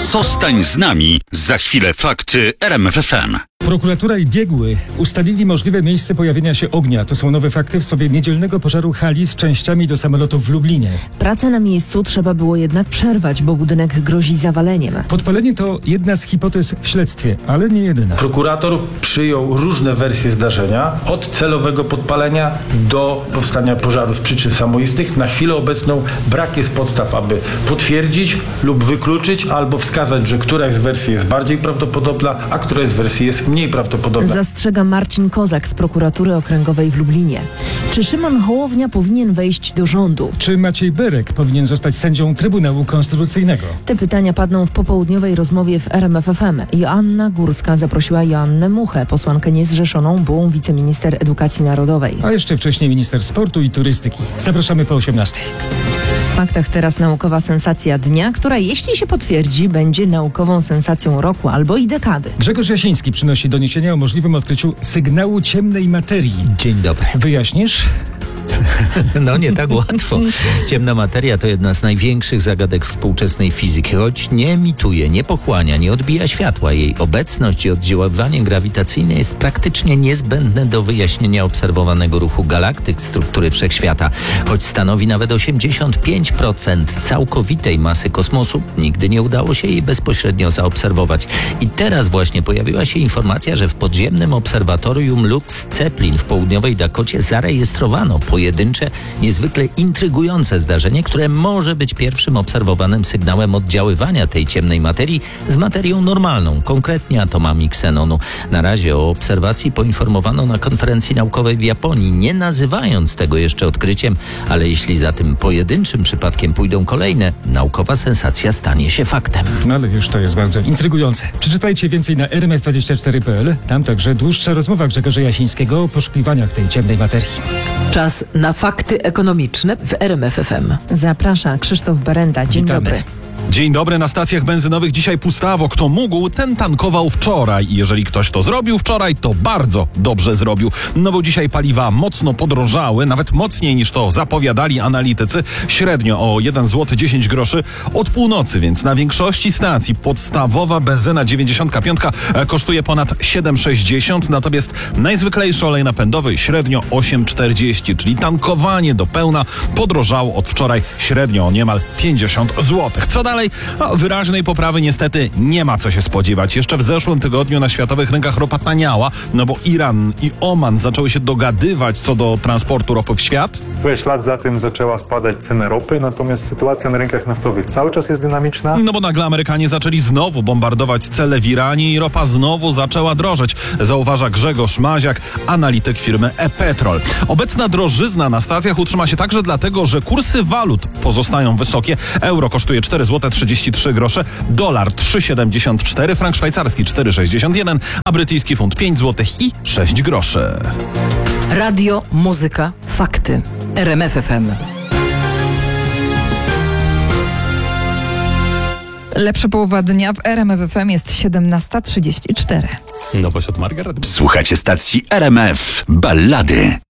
Zostań z nami, za chwilę fakty RMF FM. Prokuratura i biegły ustalili możliwe miejsce pojawienia się ognia. To są nowe fakty w sprawie niedzielnego pożaru hali z częściami do samolotów w Lublinie. Pracę na miejscu trzeba było jednak przerwać, bo budynek grozi zawaleniem. Podpalenie to jedna z hipotez w śledztwie, ale nie jedyna. Prokurator przyjął różne wersje zdarzenia, od celowego podpalenia do powstania pożaru z przyczyn samoistnych. Na chwilę obecną brak jest podstaw, aby potwierdzić lub wykluczyć albo wskazać, że któraś z wersji jest bardziej prawdopodobna, a któraś z wersji jest mniej prawdopodobna. Zastrzega Marcin Kozak z prokuratury okręgowej w Lublinie. Czy Szymon Hołownia powinien wejść do rządu? Czy Maciej Berek powinien zostać sędzią Trybunału Konstytucyjnego? Te pytania padną w popołudniowej rozmowie w RMF FM. Joanna Górska zaprosiła Joannę Muchę, posłankę niezrzeszoną, byłą wiceminister edukacji narodowej. A jeszcze wcześniej minister sportu i turystyki. Zapraszamy po 18:00. W faktach teraz naukowa sensacja dnia, która jeśli się potwierdzi, będzie naukową sensacją roku albo i dekady. Grzegorz Jasiński przynosi doniesienia o możliwym odkryciu sygnału ciemnej materii. Dzień dobry. Wyjaśnisz? No nie tak łatwo. Ciemna materia to jedna z największych zagadek współczesnej fizyki, choć nie emituje, nie pochłania, nie odbija światła. Jej obecność i oddziaływanie grawitacyjne jest praktycznie niezbędne do wyjaśnienia obserwowanego ruchu galaktyk, struktury wszechświata. Choć stanowi nawet 85% całkowitej masy kosmosu, nigdy nie udało się jej bezpośrednio zaobserwować. I teraz właśnie pojawiła się informacja, że w podziemnym obserwatorium Lux Zeppelin w południowej Dakocie zarejestrowano pojedyncze, niezwykle intrygujące zdarzenie, które może być pierwszym obserwowanym sygnałem oddziaływania tej ciemnej materii z materią normalną, konkretnie atomami ksenonu. Na razie o obserwacji poinformowano na konferencji naukowej w Japonii, nie nazywając tego jeszcze odkryciem, ale jeśli za tym pojedynczym przypadkiem pójdą kolejne, naukowa sensacja stanie się faktem. No ale już to jest bardzo intrygujące. Przeczytajcie więcej na rmf24.pl. Tam także dłuższa rozmowa Grzegorza Jasińskiego o poszukiwaniach tej ciemnej materii. Czas na fakty ekonomiczne w RMF FM. Zaprasza Krzysztof Berenda. Dzień Witamy. dobry. Dzień dobry, na stacjach benzynowych dzisiaj pustawo. Kto mógł, ten tankował wczoraj. I jeżeli ktoś to zrobił wczoraj, to bardzo dobrze zrobił. No bo dzisiaj paliwa mocno podrożały, nawet mocniej niż to zapowiadali analitycy. Średnio o 1 zł 10 groszy od północy, więc na większości stacji podstawowa benzyna 95 kosztuje ponad 7,60, natomiast najzwyklejszy olej napędowy średnio 8,40, czyli tankowanie do pełna podrożało od wczoraj średnio o niemal 50 zł. Co dalej? No, wyraźnej poprawy niestety nie ma co się spodziewać. Jeszcze w zeszłym tygodniu na światowych rynkach ropa taniała, no bo Iran i Oman zaczęły się dogadywać co do transportu ropy w świat. W ślad za tym zaczęła spadać cena ropy, natomiast sytuacja na rynkach naftowych cały czas jest dynamiczna. No bo nagle Amerykanie zaczęli znowu bombardować cele w Iranie i ropa znowu zaczęła drożeć, zauważa Grzegorz Maziak, analityk firmy ePetrol. Obecna drożyzna na stacjach utrzyma się także dlatego, że kursy walut pozostają wysokie. Euro kosztuje 4 zł 33 grosze, dolar 3,74, frank szwajcarski 4,61, a brytyjski funt 5 zł i 6 groszy. Radio, muzyka, fakty. RMF FM. Lepsza połowa dnia w RMF FM jest 17:34. Nowość od Margaret. Słuchacie stacji RMF Ballady.